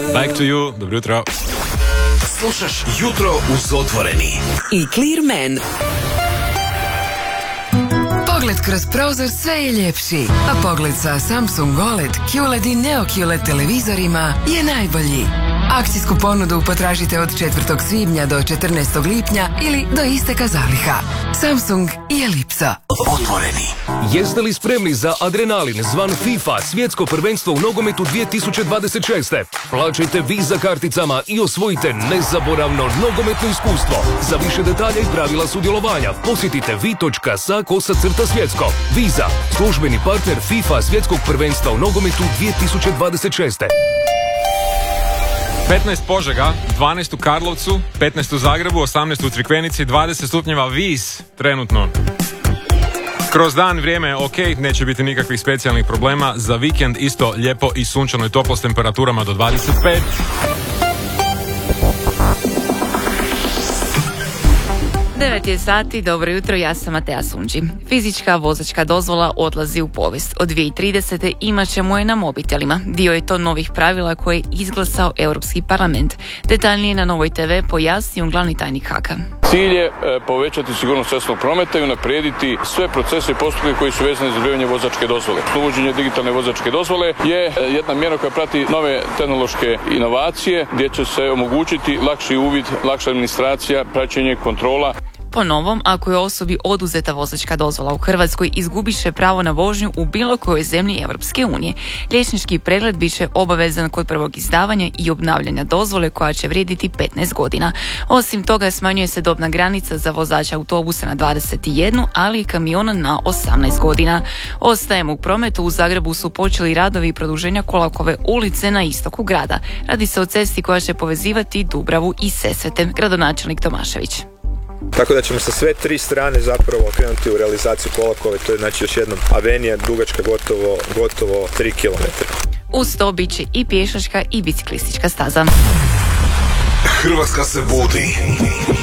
Back to you, dobro jutro. Slušaš Jutro uz Otvoreni i Clearman. Pogled kroz prozor sve je ljepši, a pogled sa Samsung OLED, QLED i Neo QLED televizorima je najbolji. Akcijsku ponudu potražite od 4. svibnja do 14. lipnja ili do isteka zaliha. Samsung i Ellipsa. Otvoreni. Jeste li spremni za adrenalin zvan FIFA svjetsko prvenstvo u nogometu 2026. Plaćajte Visa karticama i osvojite nezaboravno nogometno iskustvo. Za više detalja i pravila sudjelovanja posjetite vi.sa/svjetsko. Visa, službeni partner FIFA svjetskog prvenstva u nogometu 2026. 15 Požega, 12 u Karlovcu, 15 u Zagrebu, 18 u Crikvenici, 20 stupnjeva Vis trenutno. Kroz dan vrijeme je ok, neće biti nikakvih specijalnih problema. Za vikend isto lijepo i sunčano i toplo s temperaturama do 25. Devet je sati, dobro jutro, ja sam Matea Sunđi. Fizička vozačka dozvola odlazi u povijest. Od 2030. imat ćemo je na mobitelima. Dio je to novih pravila koje je izglasao Europski parlament. Detaljnije na Novoj TV pojasnio glavni tajnik HAK-a. Cilj je povećati sigurnost cestovnog prometa i unaprijediti sve procese i postupke koji su vezani za dobivanje vozačke dozvole. Uvođenje digitalne vozačke dozvole je jedna mjera koja prati nove tehnološke inovacije gdje će se omogućiti lakši uvid, lakša administracija, praćenje, kontrola. Po novom, ako je osobi oduzeta vozačka dozvola u Hrvatskoj, izgubit će pravo na vožnju u bilo kojoj zemlji Europske unije. Liječnički pregled bit će obavezan kod prvog izdavanja i obnavljanja dozvole koja će vrijediti 15 godina. Osim toga, smanjuje se dobna granica za vozača autobusa na 21, ali i kamiona na 18 godina. Ostajemo u prometu. U Zagrebu su počeli radovi produženja Kulakove ulice na istoku grada. Radi se o cesti koja će povezivati Dubravu i Sesvete. Gradonačelnik Tomašević. Tako da ćemo sa sve tri strane zapravo krenuti u realizaciju Kolakove, to je znači još jednom avenija dugačka gotovo 3 km. Uz to bit će i pješačka i biciklistička staza. Hrvatska se vodi.